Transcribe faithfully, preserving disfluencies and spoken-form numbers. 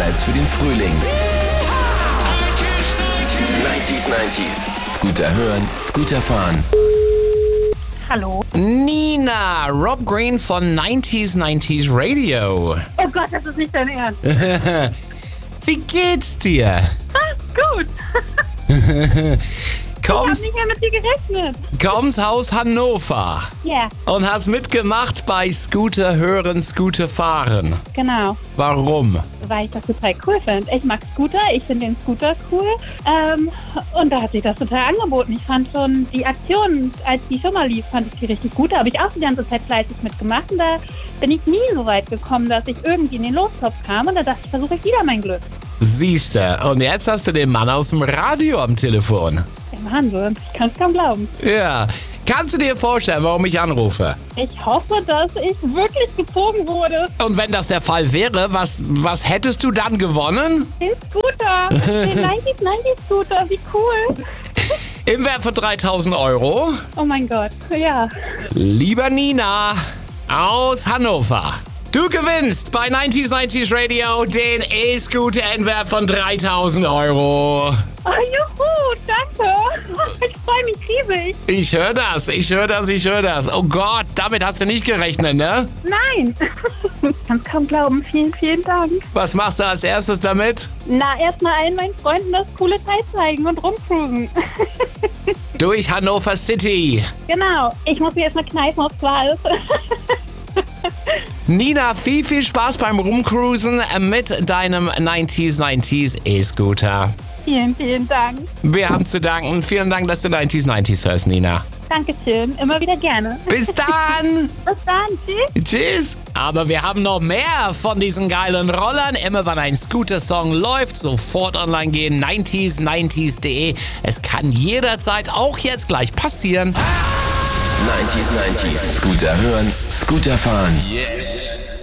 Highlights für den Frühling. neunziger neunziger. Scooter hören, Scooter fahren. Hallo. Nina, Rob Green von neunziger neunziger Radio. Oh Gott, das ist nicht dein Ernst. Wie geht's dir? Ah, gut. Ich habe Kommst, nicht mehr mit dir gerechnet. kommst aus Hannover Ja, yeah, und hast mitgemacht bei Scooter hören, Scooter fahren. genau. Warum? Weil ich das total cool finde. Ich mag Scooter, ich finde den Scooter cool. Ähm, und da hat sich das total angeboten. Ich fand schon die Aktion, als die schon mal lief, fand ich die richtig gut. Da habe ich auch die ganze Zeit fleißig mitgemacht. Und da bin ich nie so weit gekommen, dass ich irgendwie in den Lostopf kam. Und da dachte ich, versuche ich wieder mein Glück. Siehste, und jetzt hast du den Mann aus dem Radio am Telefon. Ja, Wahnsinn, ich kann es kaum glauben. Ja, kannst du dir vorstellen, warum ich anrufe? Ich hoffe, dass ich wirklich gezogen wurde. Und wenn das der Fall wäre, was, was hättest du dann gewonnen? Den Scooter, den neunziger neunziger Scooter, wie cool. Im Wert von dreitausend Euro. Oh mein Gott, ja. Lieber Nina aus Hannover, du gewinnst bei neunziger neunziger Radio den E-Scooter im Wert von dreitausend Euro. Oh, juhu, danke. Ich freue mich riesig. Ich höre das, ich höre das, ich höre das. Oh Gott, damit hast du nicht gerechnet, ne? Nein. Ich kann es kaum glauben. Vielen, vielen Dank. Was machst du als erstes damit? Na, erstmal allen meinen Freunden das coole Teil zeigen und rumcruisen. Durch Hannover City. Genau. Ich muss mir erstmal kneifen, ob es wahr ist. Nina, viel, viel Spaß beim Rumcruisen mit deinem neunziger neunziger E-Scooter. Vielen, vielen Dank. Wir haben zu danken. Vielen Dank, dass du neunziger neunziger hörst, Nina. Dankeschön. Immer wieder gerne. Bis dann. Bis dann. Tschüss. Tschüss. Aber wir haben noch mehr von diesen geilen Rollern. Immer wenn ein Scooter-Song läuft, sofort online gehen, neunziger neunziger punkt de. Es kann jederzeit, auch jetzt gleich passieren. neunziger neunziger. Scooter hören, Scooter fahren. Yes.